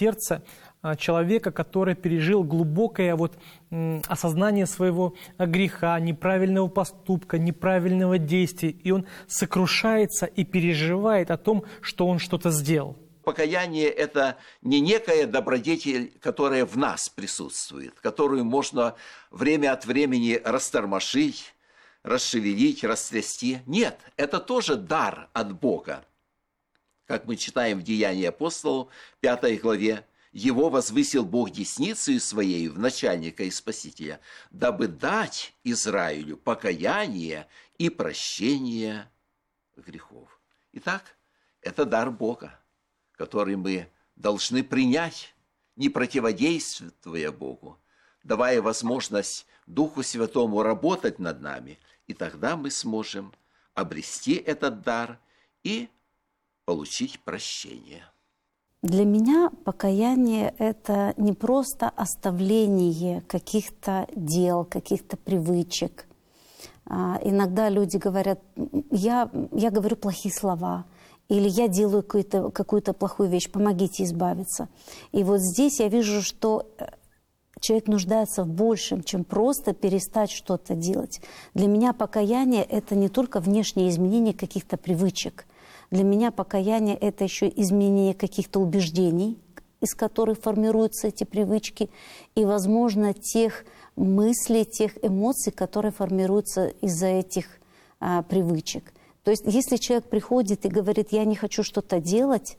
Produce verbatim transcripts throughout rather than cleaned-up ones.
сердце человека, который пережил глубокое вот осознание своего греха, неправильного поступка, неправильного действия, и он сокрушается и переживает о том, что он что-то сделал. Покаяние – это не некая добродетель, которая в нас присутствует, которую можно время от времени растормошить, расшевелить, растрясти. Нет, это тоже дар от Бога. Как мы читаем в Деянии апостолов, пятой главе, «Его возвысил Бог десницею Своей в начальника и Спасителя, дабы дать Израилю покаяние и прощение грехов». Итак, это дар Бога, который мы должны принять, не противодействуя Богу, давая возможность Духу Святому работать над нами, и тогда мы сможем обрести этот дар и получить прощение. Для меня покаяние – это не просто оставление каких-то дел, каких-то привычек. А, иногда люди говорят, я, я говорю плохие слова, или я делаю какую-то, какую-то плохую вещь, помогите избавиться. И вот здесь я вижу, что человек нуждается в большем, чем просто перестать что-то делать. Для меня покаяние – это не только внешнее изменение каких-то привычек. Для меня покаяние – это еще изменение каких-то убеждений, из которых формируются эти привычки, и, возможно, тех мыслей, тех эмоций, которые формируются из-за этих а, привычек. То есть, если человек приходит и говорит, я не хочу что-то делать,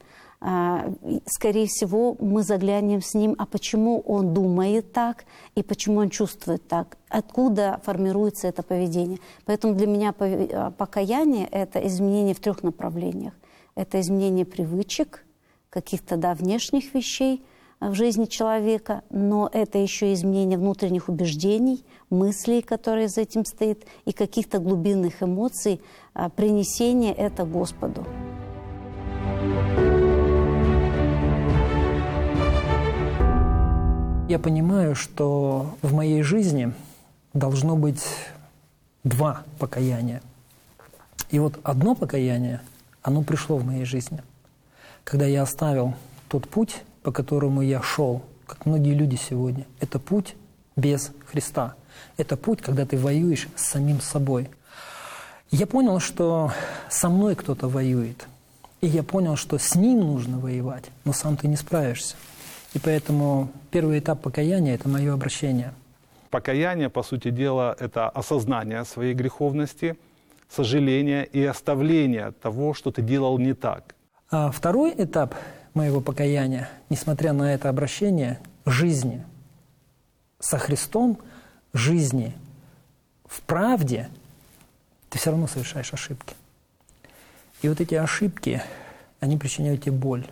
скорее всего, мы заглянем с ним, а почему он думает так и почему он чувствует так, откуда формируется это поведение. Поэтому для меня покаяние – это изменение в трех направлениях. Это изменение привычек, каких-то да, внешних вещей в жизни человека, но это еще изменение внутренних убеждений, мыслей, которые за этим стоят, и каких-то глубинных эмоций, принесение это Господу. Я понимаю, что в моей жизни должно быть два покаяния. И вот одно покаяние, оно пришло в моей жизни, когда я оставил тот путь, по которому я шел, как многие люди сегодня. Это путь без Христа. Это путь, когда ты воюешь с самим собой. Я понял, что со мной кто-то воюет. И я понял, что с ним нужно воевать, но сам ты не справишься. И поэтому первый этап покаяния – это мое обращение. Покаяние, по сути дела, это осознание своей греховности, сожаление и оставление того, что ты делал не так. А второй этап моего покаяния, несмотря на это обращение, жизни со Христом, жизни в правде, ты все равно совершаешь ошибки. И вот эти ошибки, они причиняют тебе боль.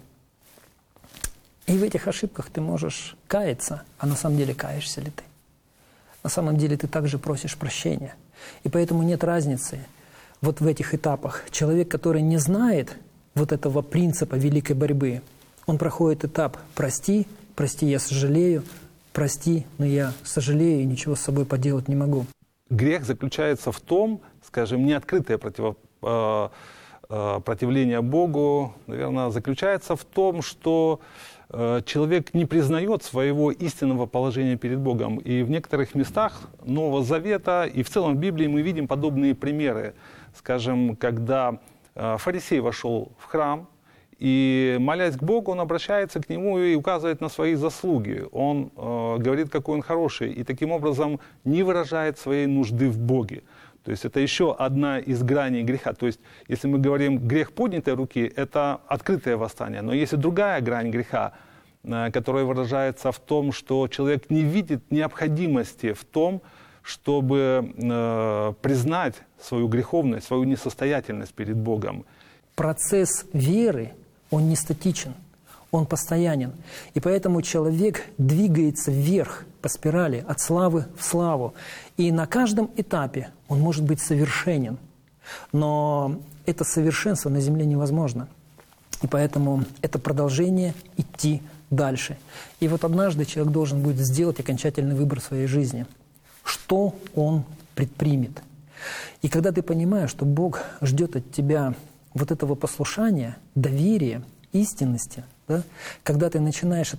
И в этих ошибках ты можешь каяться, а на самом деле каешься ли ты? На самом деле ты также просишь прощения. И поэтому нет разницы вот в этих этапах. Человек, который не знает вот этого принципа великой борьбы, он проходит этап «прости, прости, я сожалею, прости, но я сожалею и ничего с собой поделать не могу». Грех заключается в том, скажем, неоткрытое против, э, э, противление Богу, наверное, заключается в том, что человек не признает своего истинного положения перед Богом. И в некоторых местах Нового Завета и в целом в Библии мы видим подобные примеры. Скажем, когда фарисей вошел в храм, и, молясь к Богу, он обращается к Нему и указывает на свои заслуги. Он э, говорит, какой он хороший, и таким образом не выражает своей нужды в Боге. То есть это еще одна из граней греха. То есть если мы говорим грех поднятой руки, это открытое восстание. Но есть и другая грань греха, которая выражается в том, что человек не видит необходимости в том, чтобы э, признать свою греховность, свою несостоятельность перед Богом. Процесс веры, он не статичен, он постоянен. И поэтому человек двигается вверх по спирали от славы в славу. И на каждом этапе он может быть совершенен. Но это совершенство на земле невозможно. И поэтому это продолжение идти дальше. И вот однажды человек должен будет сделать окончательный выбор в своей жизни. Что он предпримет? И когда ты понимаешь, что Бог ждет от тебя вот этого послушания, доверия, истинности, да, когда ты начинаешь